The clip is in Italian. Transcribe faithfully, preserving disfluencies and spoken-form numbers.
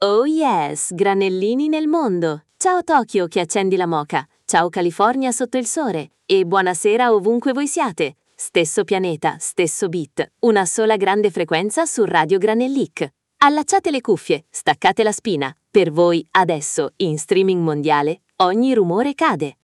Oh yes, granellini nel mondo. Ciao Tokyo che accendi la moka. Ciao California sotto il sole. E buonasera ovunque voi siate. Stesso pianeta, stesso beat. Una sola grande frequenza su Radio Granellic. Allacciate le cuffie, staccate la spina. Per voi, adesso, in streaming mondiale, ogni rumore cade.